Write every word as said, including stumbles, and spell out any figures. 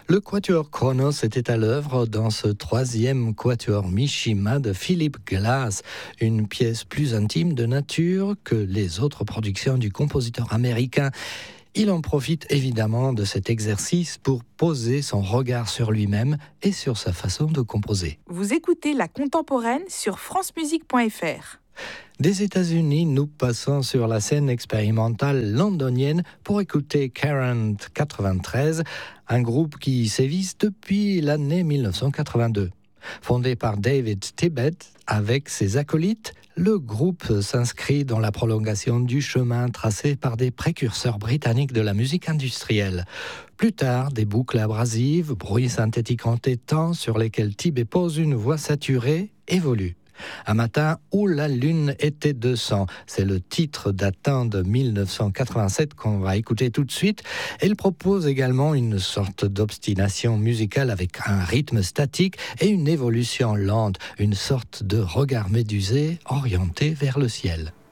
Le quatuor Kronos était à l'œuvre dans ce troisième quatuor Mishima de Philip Glass, une pièce plus intime de nature que les autres productions du compositeur américain. Il en profite évidemment de cet exercice pour poser son regard sur lui-même et sur sa façon de composer. Vous écoutez La Contemporaine sur france musique point f r. Des États-Unis, nous passons sur la scène expérimentale londonienne pour écouter Current quatre-vingt-treize, un groupe qui sévit depuis l'année mille neuf cent quatre-vingt-deux. Fondé par David Tibet avec ses acolytes, le groupe s'inscrit dans la prolongation du chemin tracé par des précurseurs britanniques de la musique industrielle. Plus tard, des boucles abrasives, bruits synthétiques entêtants sur lesquels Tibet pose une voix saturée, évoluent. Un matin où la lune était de sang, c'est le titre datant de mille neuf cent quatre-vingt-sept qu'on va écouter tout de suite. Elle propose également une sorte d'obstination musicale avec un rythme statique et une évolution lente, une sorte de regard médusé orienté vers le ciel.